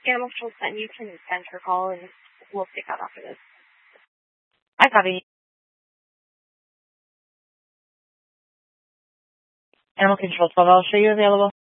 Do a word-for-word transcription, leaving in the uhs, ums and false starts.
Animal Control sent, you can send her call and we'll pick out after this. I copy. Animal Control twelve, I'll show you available.